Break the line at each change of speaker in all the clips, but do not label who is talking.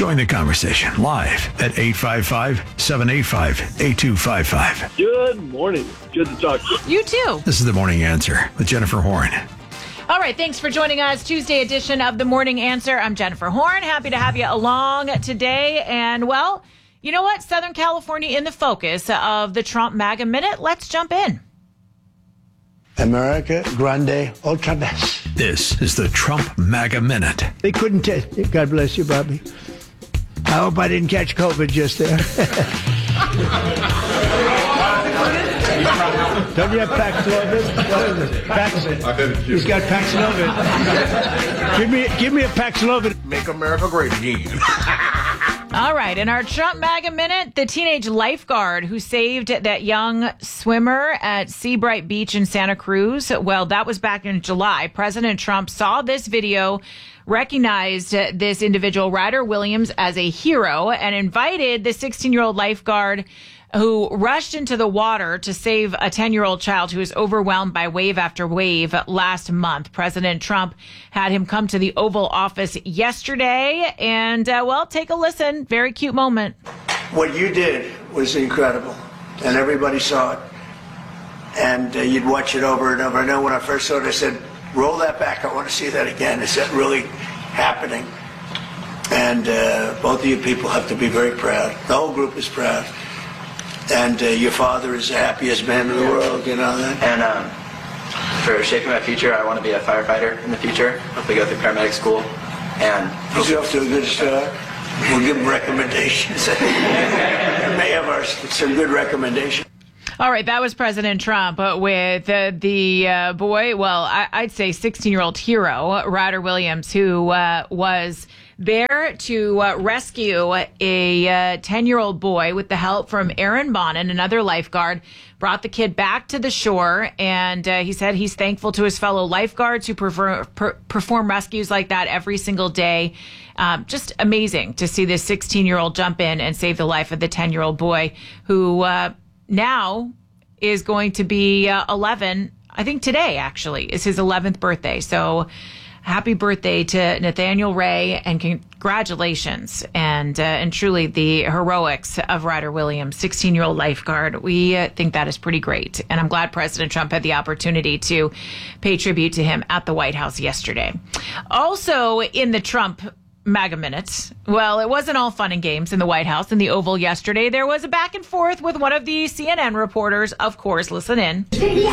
Join the conversation live at 855-785-8255.
Good morning. Good to talk to you.
You too.
This is The Morning Answer with Jennifer Horn.
All right, thanks for joining us. Tuesday edition of The Morning Answer. I'm Jennifer Horn. Happy to have you along today. And, well, you know what? Southern California in the focus of the Trump MAGA Minute. Let's jump in.
America Grande Ultra Best.
This is the Trump MAGA Minute.
They couldn't test it. God bless you, Bobby. I hope I didn't catch COVID just there. Don't you have Paxlovid? What is it? Paxlovid. He's got Paxlovid. Give me a Paxlovid.
Make America great again.
All right, in our Trump MAGA Minute, the teenage lifeguard who saved that young swimmer at Seabright Beach in Santa Cruz, well, that was back in July. President Trump saw this video, recognized this individual, Ryder Williams, as a hero, and invited the 16-year-old lifeguard who rushed into the water to save a 10-year-old child who was overwhelmed by wave after wave last month. President Trump had him come to the Oval Office yesterday, and, well, take a listen. Very cute moment.
What you did was incredible, and everybody saw it. And you'd watch it over and over. I know when I first saw it, I said, roll that back. I want to see that again. Is that really happening? And both of you people have to be very proud. The whole group is proud. And your father is the happiest man in the world, you know that?
And for shaping my future, I want to be a firefighter in the future. Hopefully go through paramedic school. And
He's off to a good start. We'll give him recommendations. We may have some good recommendations.
All right, that was President Trump with the boy, well, I'd say 16-year-old hero, Ryder Williams, who was there to rescue a 10-year-old boy with the help from Aaron Bonin, another lifeguard, brought the kid back to the shore, and he said he's thankful to his fellow lifeguards who perform rescues like that every single day. Just amazing to see this 16-year-old jump in and save the life of the 10-year-old boy who now is going to be 11. I think today, actually, is his 11th birthday. So happy birthday to Nathaniel Ray, and congratulations. And truly the heroics of Ryder Williams, 16-year-old lifeguard. We think that is pretty great. And I'm glad President Trump had the opportunity to pay tribute to him at the White House yesterday. Also in the Trump MAGA Minutes. Well, it wasn't all fun and games in the White House. In the Oval yesterday, there was a back and forth with one of the CNN reporters. Of course, listen in.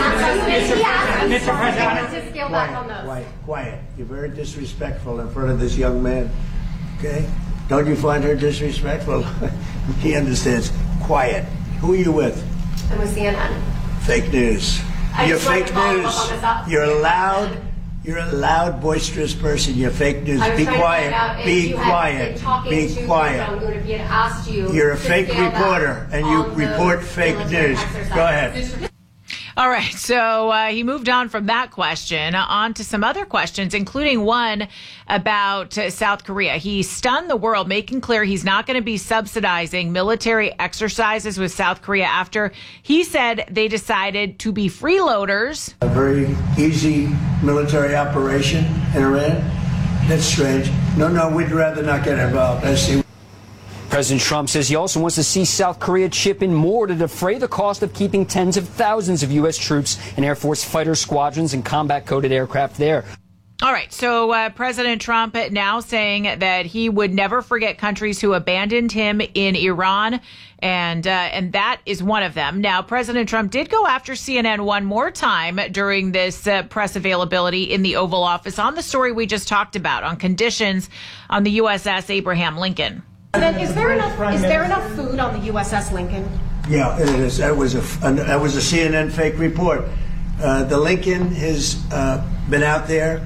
Mr. President, quiet. You're very disrespectful in front of this young man. Okay? Don't you find her disrespectful? He understands. Quiet. Who are you with?
I'm with CNN.
Fake news. You're fake news. You're loud. You're a loud, boisterous person. You're fake news. Be quiet. Be quiet. Be quiet. You're a fake reporter, and you report fake news. Go ahead.
All right, so he moved on from that question on to some other questions, including one about South Korea. He stunned the world, making clear he's not going to be subsidizing military exercises with South Korea after he said they decided to be freeloaders.
A very easy military operation in Iran? That's strange. No, we'd rather not get involved. I see.
President Trump says he also wants to see South Korea chip in more to defray the cost of keeping tens of thousands of U.S. troops and Air Force fighter squadrons and combat-coded aircraft there.
All right, so President Trump now saying that he would never forget countries who abandoned him in Iran, and that is one of them. Now, President Trump did go after CNN one more time during this press availability in the Oval Office on the story we just talked about, on conditions on the USS Abraham Lincoln.
Is there enough food on the USS Lincoln?
Yeah, it is. That was a CNN fake report. The Lincoln has been out there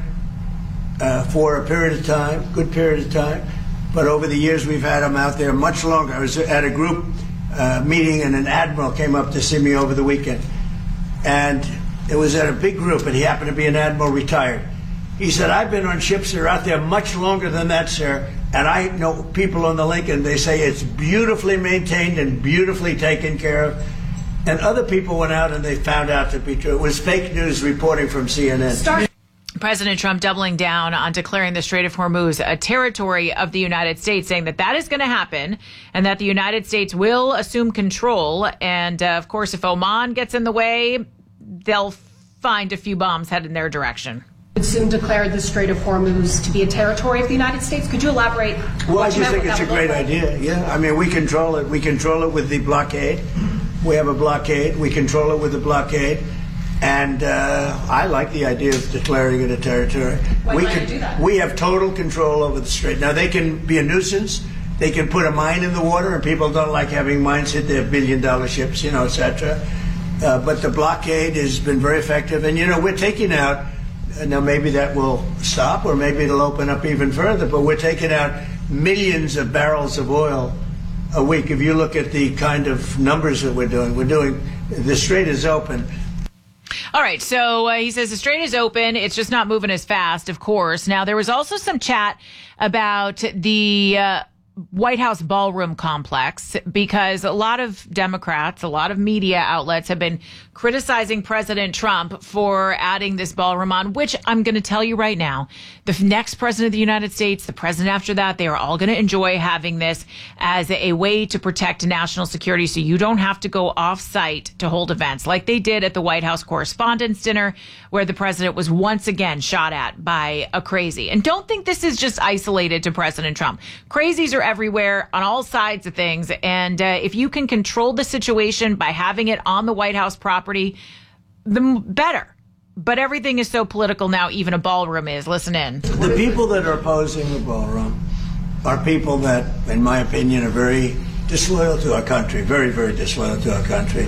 for a period of time, good period of time, but over the years we've had them out there much longer. I was at a group meeting, and an admiral came up to see me over the weekend, and it was at a big group, and he happened to be an admiral retired. He said, I've been on ships that are out there much longer than that, sir, and I know people on the Lincoln, they say it's beautifully maintained and beautifully taken care of. And other people went out and they found out to be true. It was fake news reporting from CNN.
President Trump doubling down on declaring the Strait of Hormuz a territory of the United States, saying that is going to happen and that the United States will assume control. And, of course, if Oman gets in the way, they'll find a few bombs headed in their direction.
Would soon declare the Strait of Hormuz to be a territory of the United States. Could you elaborate?
Well, I just think it's a great idea. Yeah, I mean, we control it. We control it with the blockade. We have a blockade. We control it with the blockade. And I like the idea of declaring it a territory.
When might you do that?
We have total control over the strait. Now, they can be a nuisance. They can put a mine in the water, and people don't like having mines hit their billion-dollar ships, et cetera. But the blockade has been very effective. And, we're taking out, now maybe that will stop, or maybe it'll open up even further, but we're taking out millions of barrels of oil a week. If you look at the kind of numbers that we're doing, the strait is open.
All right, so he says the strait is open. It's just not moving as fast, of course. Now, there was also some chat about the White House ballroom complex, because a lot of Democrats, a lot of media outlets have been criticizing President Trump for adding this ballroom on, which I'm going to tell you right now, the next president of the United States, the president after that, they are all going to enjoy having this as a way to protect national security, so you don't have to go off-site to hold events like they did at the White House Correspondents' Dinner, where the president was once again shot at by a crazy. And don't think this is just isolated to President Trump. Crazies are everywhere on all sides of things. And if you can control the situation by having it on the White House property, the better. But everything is so political now, even a ballroom is. Listen in.
The people that are opposing the ballroom are people that, in my opinion, are very disloyal to our country, very, very disloyal to our country.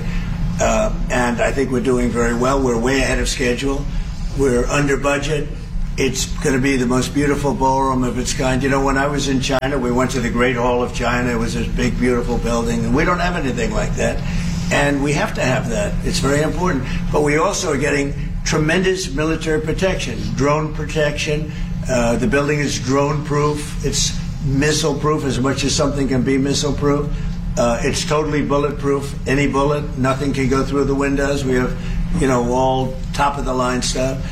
And I think we're doing very well. We're way ahead of schedule. We're under budget. It's going to be the most beautiful ballroom of its kind. When I was in China, we went to the Great Hall of China. It was this big, beautiful building. And we don't have anything like that. And we have to have that. It's very important. But we also are getting tremendous military protection, drone protection. The building is drone-proof. It's missile-proof as much as something can be missile-proof. It's totally bulletproof. Any bullet, nothing can go through the windows. We have, all top-of-the-line stuff.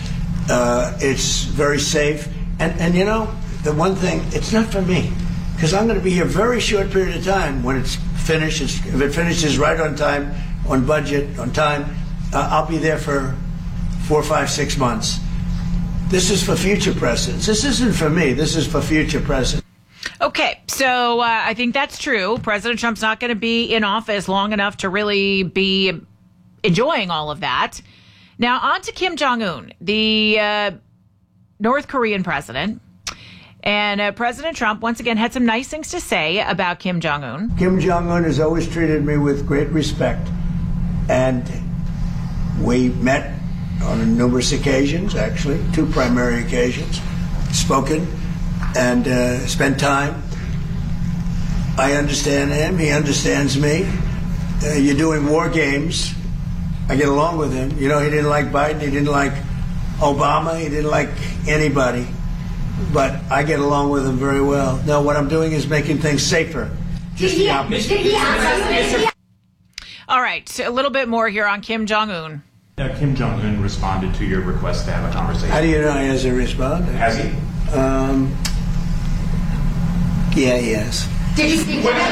It's very safe. And the one thing, it's not for me, because I'm going to be here a very short period of time. When it's finished, if it finishes right on time, on budget, on time, I'll be there for 4, 5, 6 months. This is for future presidents. This isn't for me. This is for future presidents.
Okay, so I think that's true. President Trump's not going to be in office long enough to really be enjoying all of that. Now, on to Kim Jong-un, the North Korean president. And President Trump, once again, had some nice things to say about Kim Jong-un.
Kim Jong-un has always treated me with great respect. And we met on numerous occasions, actually, 2 primary occasions, spoken and spent time. I understand him. He understands me. You're doing war games. I get along with him. He didn't like Biden. He didn't like Obama. He didn't like anybody. But I get along with him very well. No, what I'm doing is making things safer. Just the opposite.
All right, so a little bit more here on Kim Jong-un.
Kim Jong-un responded to your request to have a conversation.
How do you know he hasn't responded?
Has he?
Yeah, he has.
Did you speak to him?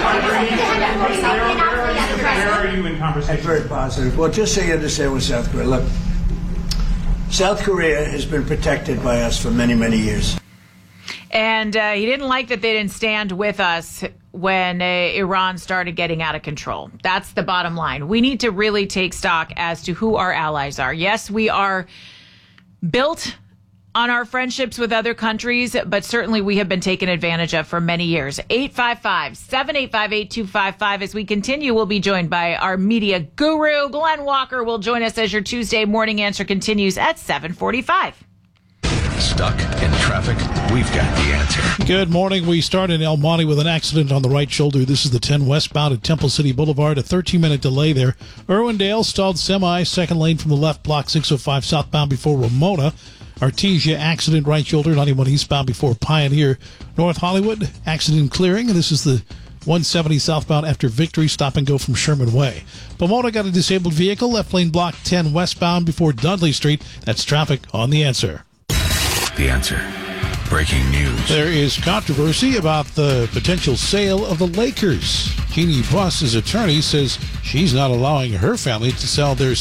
Where are you in conversation?
Very positive. Well, just so you understand with South Korea, look, South Korea has been protected by us for many, many years.
And he didn't like that they didn't stand with us when Iran started getting out of control. That's the bottom line. We need to really take stock as to who our allies are. Yes, we are built on our friendships with other countries, but certainly we have been taken advantage of for many years. 855-785-8255. As we continue, we'll be joined by our media guru, Glenn Walker, will join us as your Tuesday morning answer continues at 7:45.
Stuck in traffic? We've got the answer.
Good morning. We start in El Monte with an accident on the right shoulder. This is the 10 westbound at Temple City Boulevard. A 13-minute delay there. Irwindale, stalled semi, second lane from the left, block 605 southbound before Ramona. Artesia, accident right shoulder, 91 eastbound before Pioneer. North Hollywood, accident clearing. And this is the 170 southbound after Victory, stop and go from Sherman Way. Pomona got a disabled vehicle, left lane block 10 westbound before Dudley Street. That's traffic on the answer.
The Answer. Breaking news.
There is controversy about the potential sale of the Lakers. Jeannie Buss's attorney says she's not allowing her family to sell their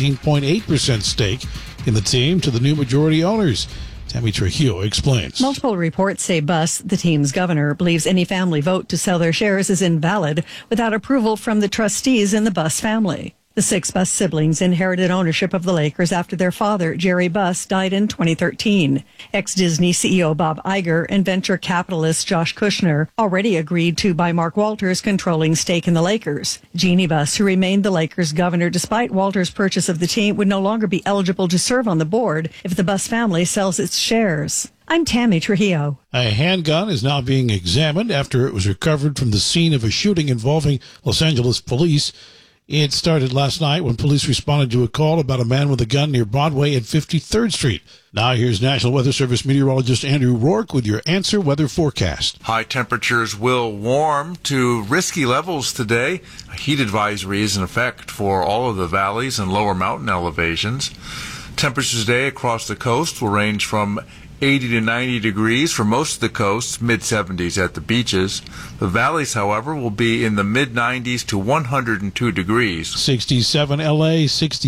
17.8% stake in the team to the new majority owners. Tammy Trujillo explains.
Multiple reports say Buss, the team's governor, believes any family vote to sell their shares is invalid without approval from the trustees in the Buss family. The 6 Buss siblings inherited ownership of the Lakers after their father, Jerry Buss, died in 2013. Ex-Disney CEO Bob Iger and venture capitalist Josh Kushner already agreed to buy Mark Walters' controlling stake in the Lakers. Jeannie Buss, who remained the Lakers governor despite Walters' purchase of the team, would no longer be eligible to serve on the board if the Buss family sells its shares. I'm Tammy Trujillo.
A handgun is now being examined after it was recovered from the scene of a shooting involving Los Angeles police. It started last night when police responded to a call about a man with a gun near Broadway and 53rd Street. Now here's National Weather Service meteorologist Andrew Rourke with your Answer Weather forecast.
High temperatures will warm to risky levels today. A heat advisory is in effect for all of the valleys and lower mountain elevations. Temperatures today across the coast will range from 80 to 90 degrees for most of the coast, mid-70s at the beaches. The valleys, however, will be in the mid-90s to 102 degrees.
67 L.A.,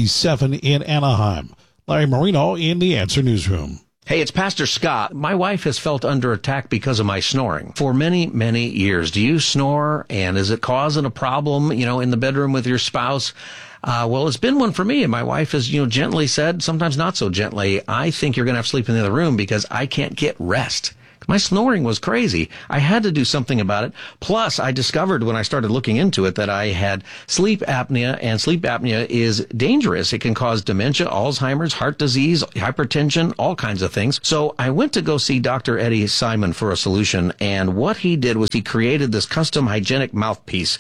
67 in Anaheim. Larry Marino in the Answer Newsroom.
Hey, it's Pastor Scott. My wife has felt under attack because of my snoring for many, many years. Do you snore, and is it causing a problem, in the bedroom with your spouse? Well, it's been one for me, and my wife has, gently said, sometimes not so gently, I think you're going to have to sleep in the other room because I can't get rest. My snoring was crazy. I had to do something about it. Plus, I discovered when I started looking into it that I had sleep apnea, and sleep apnea is dangerous. It can cause dementia, Alzheimer's, heart disease, hypertension, all kinds of things. So I went to go see Dr. Eddie Simon for a solution, and what he did was he created this custom hygienic mouthpiece.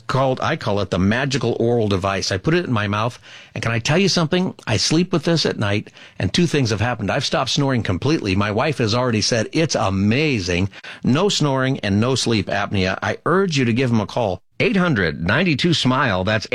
I call it the magical oral device. I put it in my mouth, and can I tell you something? I sleep with this at night, and 2 things have happened. I've stopped snoring completely. My wife has already said it's amazing. No snoring and no sleep apnea. I urge you to give him a call. 800-92-SMILE. That's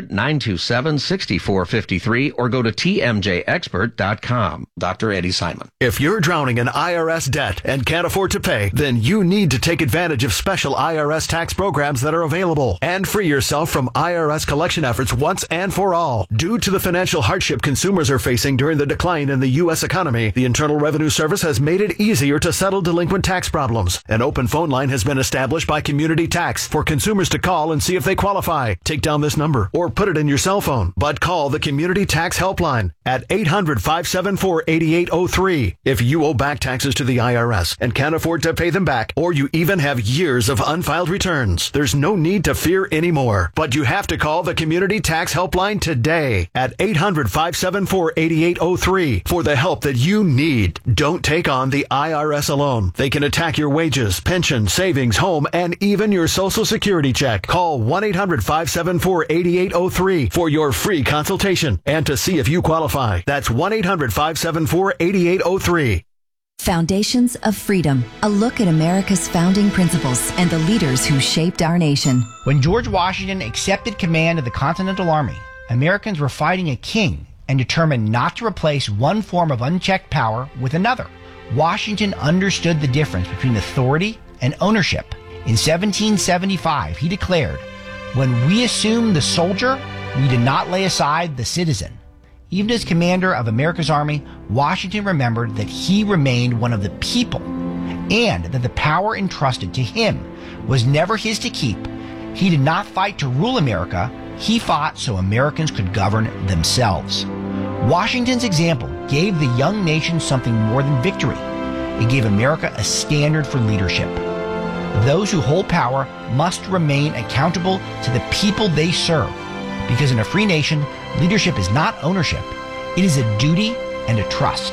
800-927-6453, or go to tmjexpert.com. Dr. Eddie Simon.
If you're drowning in IRS debt and can't afford to pay, then you need to take advantage of special IRS tax programs that are available and free yourself from IRS collection efforts once and for all. Due to the financial hardship consumers are facing during the decline in the U.S. economy, the Internal Revenue Service has made it easier to settle delinquent tax problems. An open phone line has been established by Community Tax for consumers to call and see if they qualify. Take down this number or put it in your cell phone. But call the Community Tax Helpline at 800-574-8803 if you owe back taxes to the IRS and can't afford to pay them back, or you even have years of unfiled returns. There's no need to fear anymore, but you have to call the Community Tax Helpline today at 800-574-8803 for the help that you need. Don't take on the IRS alone. They can attack your wages, pension, savings, home, and even your Social Security check. Call 1-800-574-8803 for your free consultation and to see if you qualify. That's 1-800-574-8803.
Foundations of Freedom, a look at America's founding principles and the leaders who shaped our nation.
When George Washington accepted command of the Continental Army, Americans were fighting a king and determined not to replace one form of unchecked power with another. Washington understood the difference between authority and ownership. In 1775, he declared, "When we assume the soldier, we did not lay aside the citizen." Even as commander of America's army, Washington remembered that he remained one of the people and that the power entrusted to him was never his to keep. He did not fight to rule America. He fought so Americans could govern themselves. Washington's example gave the young nation something more than victory. It gave America a standard for leadership. Those who hold power must remain accountable to the people they serve, because in a free nation, leadership is not ownership. It is a duty and a trust.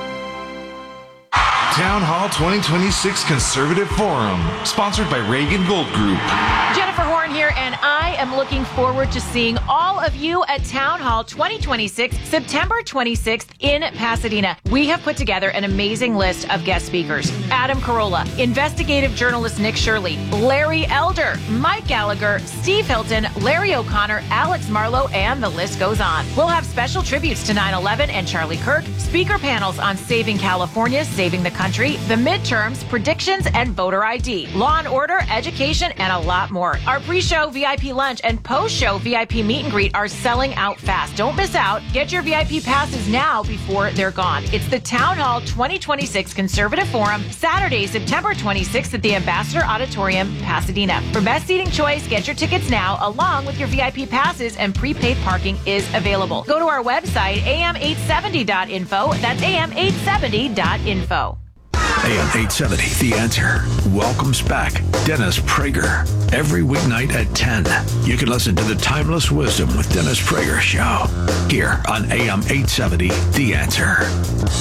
Town Hall 2026 Conservative Forum, sponsored by Reagan Gold Group.
Jennifer Horn here, and I am looking forward to seeing all of you at Town Hall 2026, September 26th in Pasadena. We have put together an amazing list of guest speakers. Adam Carolla, investigative journalist Nick Shirley, Larry Elder, Mike Gallagher, Steve Hilton, Larry O'Connor, Alex Marlowe, and the list goes on. We'll have special tributes to 9/11 and Charlie Kirk, speaker panels on saving California, saving the country, the midterms, predictions, and voter ID, law and order, education, and a lot more. Our pre-show VIP lunch and post-show VIP meet and greet are selling out fast. Don't miss out. Get your VIP passes now before they're gone. It's the Town Hall 2026 Conservative Forum, Saturday, September 26th at the Ambassador Auditorium, Pasadena. For best seating choice, get your tickets now along with your VIP passes, and prepaid parking is available. Go to our website, am870.info. That's am870.info.
AM 870, The Answer, welcomes back Dennis Prager. Every weeknight at 10, you can listen to the Timeless Wisdom with Dennis Prager show here on AM 870, The Answer.